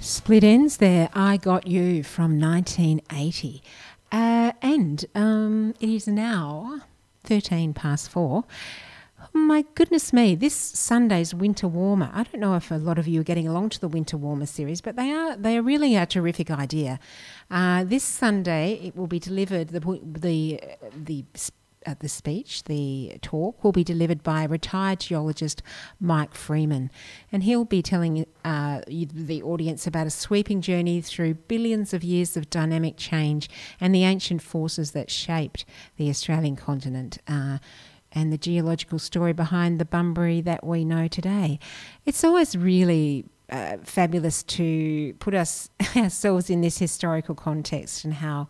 Split Ends there, I Got You from 1980. And it is now 13 past 4. My goodness me, this Sunday's Winter Warmer. I don't know if a lot of you are getting along to the Winter Warmer series, but they are really a terrific idea. This Sunday it will be delivered, the talk will be delivered by retired geologist Mike Freeman, and he'll be telling the audience about a sweeping journey through billions of years of dynamic change and the ancient forces that shaped the Australian continent, and the geological story behind the Bunbury that we know today. It's always really fabulous to put ourselves in this historical context and how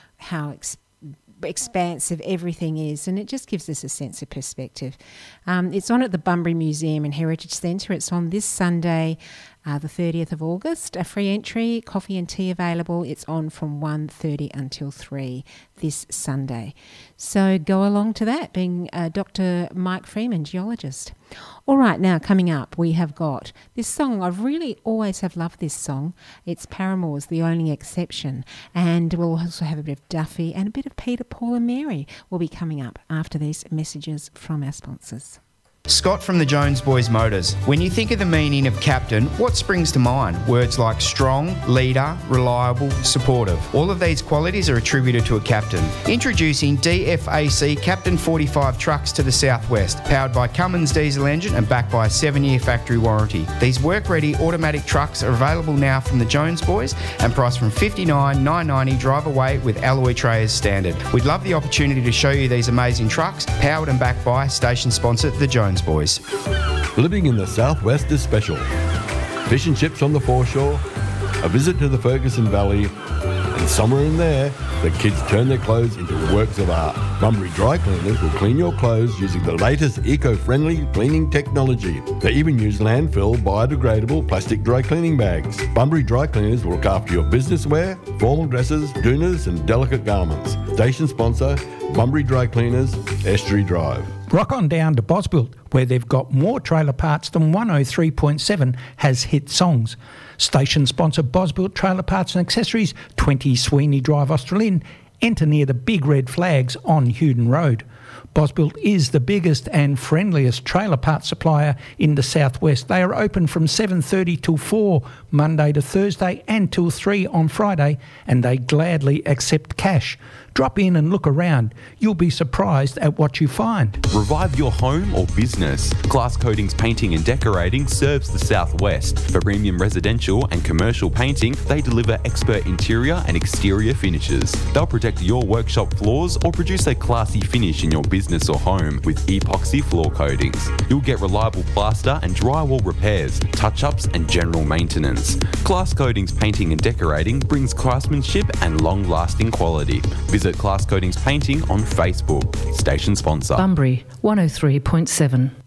expansive everything is, and it just gives us a sense of perspective. It's on at the Bunbury Museum and Heritage Centre. It's on this Sunday, the 30th of August. A free entry, coffee and tea available. It's on from 1:30 until 3 this Sunday. So go along to that, being Dr. Mike Freeman, geologist. All right, now coming up, we have got this song. I really always have loved this song. It's Paramore's The Only Exception. And we'll also have a bit of Duffy and a bit of Peter, Paul and Mary will be coming up after these messages from our sponsors. Scott from the Jones Boys Motors. When you think of the meaning of captain, what springs to mind? Words like strong, leader, reliable, supportive. All of these qualities are attributed to a captain. Introducing DFAC Captain 45 trucks to the southwest, powered by Cummins diesel engine and backed by a 7-year factory warranty. These work-ready automatic trucks are available now from the Jones Boys and priced from $59,990 drive away with alloy tray as standard. We'd love the opportunity to show you these amazing trucks, powered and backed by station sponsor the Jones Boys. Living in the southwest is special. Fish and chips on the foreshore, a visit to the Ferguson Valley, and somewhere in there, the kids turn their clothes into works of art. Bunbury Dry Cleaners will clean your clothes using the latest eco-friendly cleaning technology. They even use landfill biodegradable plastic dry cleaning bags. Bunbury Dry Cleaners will look after your business wear, formal dresses, doonas and delicate garments. Station sponsor, Bunbury Dry Cleaners, Estuary Drive. Rock on down to Bosbuilt, where they've got more trailer parts than 103.7 has hit songs. Station sponsor Bosbuilt Trailer Parts and Accessories, 20 Sweeney Drive, Australind. Enter near the big red flags on Hewden Road. Bosbuilt is the biggest and friendliest trailer parts supplier in the southwest. They are open from 7:30 till 4 Monday to Thursday and till 3 on Friday, and they gladly accept cash. Drop in and look around. You'll be surprised at what you find. Revive your home or business. Glass Coatings Painting and Decorating serves the southwest. For premium residential and commercial painting, they deliver expert interior and exterior finishes. They'll protect your workshop floors or produce a classy finish in your business or home with epoxy floor coatings. You'll get reliable plaster and drywall repairs, touch-ups and general maintenance. Glass Coatings Painting and Decorating brings craftsmanship and long-lasting quality. Visit Glass Coatings Painting on Facebook. Station sponsor. Bunbury 103.7.